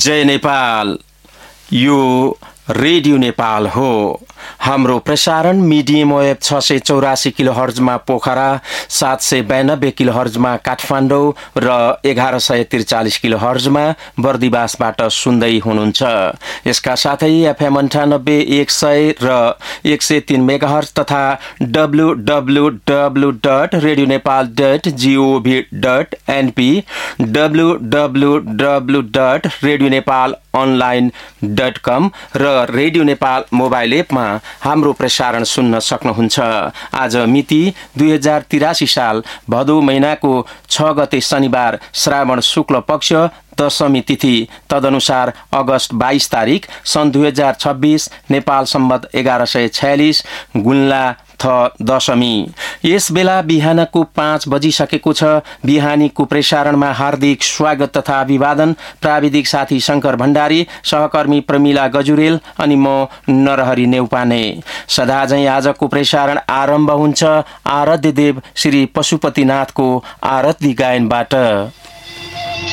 जय नेपाल। यो रेडियो नेपाल हो। हाम्रो प्रसारण मिडियम वेभ 684 किलोहर्जमा पोखरा, 792 किलोहर्जमा काठमाडौँ र 1143 किलोहर्जमा बर्दिवासबाट सुन्दै हुनुहुन्छ। यसका साथै एफएम 98 100 र 103 मेगाहर्ज तथा www.radionepal.gov.np www.radionepalonline.com र रेडियो नेपाल मोबाइल एपमा हाम्रो प्रसारण सुन्न सक्नुहुन्छ। आज मिति 2083 साल भदौ महिनाको 6 गते शनिबार, श्रावण शुक्ल पक्ष, दशमी तिथि, तदनुसार अगस्त 22 तारिक सन् 2026 नेपाल सम्बत 1146 गुल्ला थ दशमी। यस बेला बिहानको 5 बजिसकेको छ। बिहानीको प्रसारणमा हार्दिक स्वागत तथा अभिवादन। प्राविधिक साथी शंकर भण्डारी, सहकर्मी प्रमिला गजुरेल अनि म नरहरी नेउपाने। सदाझै आजको प्रसारण आरम्भ हुन्छ आराध्य देव श्री पशुपतिनाथको आरती गायनबाट।